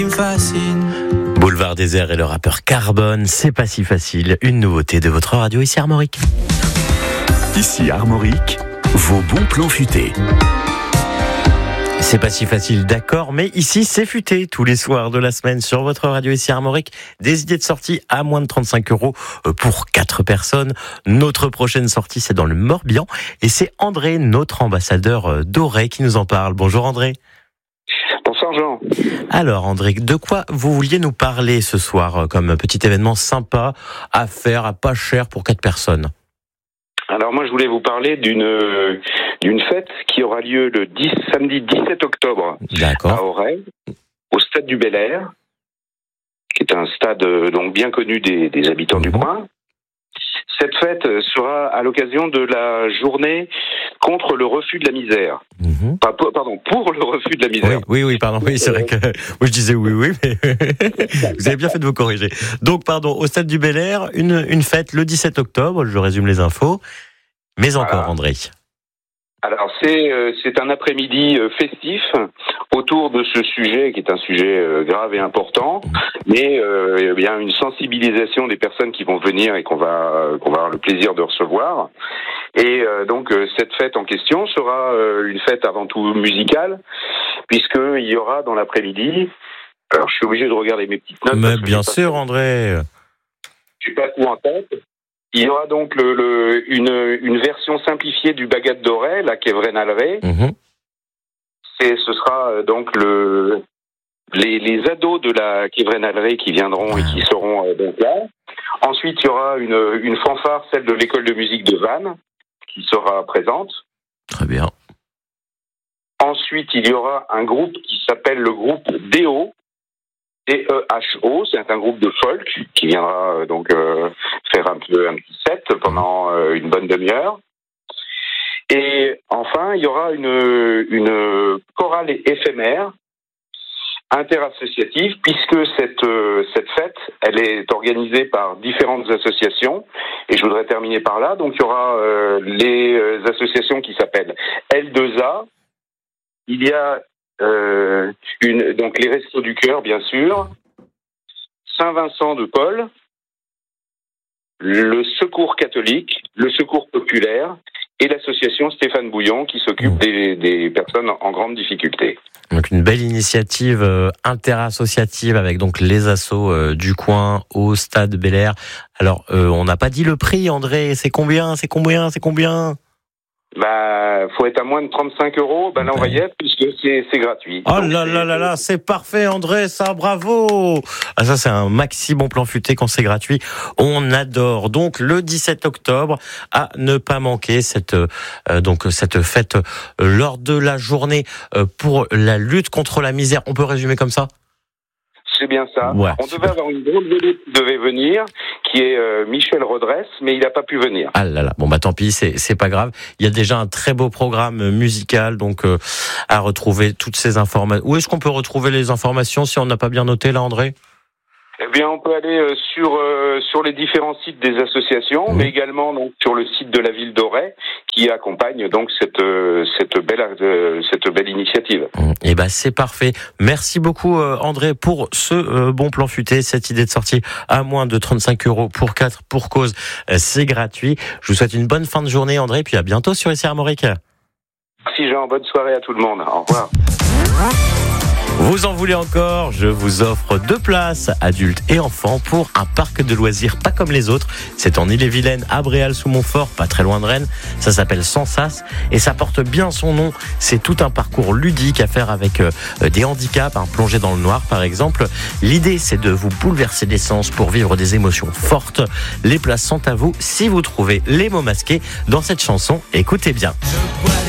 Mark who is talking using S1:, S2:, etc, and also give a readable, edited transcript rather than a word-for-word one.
S1: me fascine.
S2: Boulevard Désert et le rappeur Carbone, c'est pas si facile. Une nouveauté de votre radio ici Armorique.
S3: Ici Armorique, vos bons plans futés.
S2: C'est pas si facile, d'accord, mais ici c'est futé tous les soirs de la semaine sur votre radio ici Armorique. Des idées de sortie à moins de 35 € pour 4 personnes. Notre prochaine sortie, c'est dans le Morbihan et c'est André, notre ambassadeur d'Auray, qui nous en parle. Bonjour André.
S4: Bonsoir Jean.
S2: Alors André, de quoi vous vouliez nous parler ce soir comme petit événement sympa à faire à pas cher pour 4 personnes?
S4: Alors moi je voulais vous parler d'une fête qui aura lieu le samedi 17 octobre
S2: D'accord.
S4: à Auray, au stade du Bel-Air, qui est un stade donc bien connu des habitants du coin. Cette fête sera à l'occasion de la journée contre le refus de la misère. Pardon, pour le refus de la misère.
S2: Oui, pardon. Oui, c'est vrai que moi je disais oui, mais vous avez bien fait de vous corriger. Donc, pardon, au stade du Bel-Air, une fête le 17 octobre, je résume les infos. Mais encore, voilà. André.
S4: Alors, c'est un après-midi festif autour de ce sujet qui est un sujet grave et important, mais il y a une sensibilisation des personnes qui vont venir et qu'on va avoir le plaisir de recevoir. Et donc cette fête en question sera une fête avant tout musicale, puisqu'il y aura dans l'après-midi. Alors, je suis obligé de regarder mes petites notes.
S2: Mais bien sûr, André.
S4: Je suis pas tout en tête. Il y aura donc une version simplifiée du Bagat d'Auray, la Kevren-Alré. Ce sera donc les ados de la Kevren-Alré qui viendront et qui seront donc là. Ensuite, il y aura une fanfare, celle de l'école de musique de Vannes, qui sera présente.
S2: Très bien.
S4: Ensuite, il y aura un groupe qui s'appelle le groupe DEHO. DEHO, c'est un groupe de folk qui viendra donc faire un petit set pendant une bonne demi-heure. Et enfin, il y aura une chorale éphémère interassociative, puisque cette fête, elle est organisée par différentes associations. Et je voudrais terminer par là. Donc, il y aura les associations qui s'appellent L2A. Il y a donc les Restos du Cœur, bien sûr, Saint-Vincent de Paul, le Secours catholique, le Secours populaire et l'association Stéphane Bouillon qui s'occupe des personnes en grande difficulté.
S2: Donc une belle initiative interassociative avec donc les assos du coin au stade Bel-Air. Alors on n'a pas dit le prix, André, c'est combien?
S4: Faut être à moins de 35 €. Là, on va y être puisque c'est gratuit.
S2: Oh là, c'est parfait, André, ça, bravo. Ah, ça, c'est un maxi bon plan futé quand c'est gratuit. On adore. Donc, le 17 octobre, à ne pas manquer cette fête lors de la journée pour la lutte contre la misère. On peut résumer comme ça?
S4: C'est bien ça.
S2: Ouais,
S4: on devait avoir une grosse vedette qui devait venir, qui est Michel Redresse, mais il n'a pas pu venir.
S2: Ah là là, bon tant pis, c'est pas grave. Il y a déjà un très beau programme musical, donc à retrouver toutes ces informations. Où est-ce qu'on peut retrouver les informations si on n'a pas bien noté là, André?
S4: Eh bien, on peut aller sur les différents sites des associations, mais également donc sur le site de la ville d'Auray, qui accompagne donc cette belle initiative.
S2: Eh ben, c'est parfait. Merci beaucoup, André, pour ce bon plan futé, cette idée de sortie à moins de 35 € pour 4 pour cause. C'est gratuit. Je vous souhaite une bonne fin de journée, André, puis à bientôt sur ici Armorique.
S4: Merci Jean, bonne soirée à tout le monde. Au revoir.
S2: Vous en voulez encore? Je vous offre 2 places, adultes et enfants, pour un parc de loisirs pas comme les autres. C'est en Ille-et-Vilaine, à Bréal-sous-Montfort, pas très loin de Rennes. Ça s'appelle Sensas et ça porte bien son nom. C'est tout un parcours ludique à faire avec des handicaps, plonger dans le noir par exemple. L'idée, c'est de vous bouleverser d'essence pour vivre des émotions fortes. Les places sont à vous si vous trouvez les mots masqués dans cette chanson. Écoutez bien.